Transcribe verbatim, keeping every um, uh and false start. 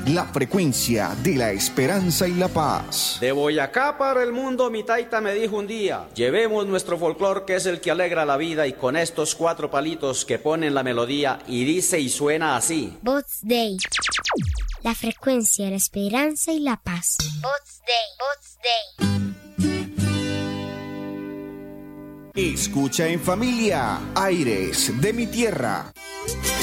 la frecuencia de la esperanza y la paz. De Boyacá para el mundo, mi taita me dijo un día, llevemos nuestro folclor que es el que alegra la vida y con estos cuatro palitos que ponen la melodía y dice y suena así. Bots Day, la frecuencia de la esperanza y la paz. Bots Day, Bots Day. Escucha en familia, Aires de mi tierra.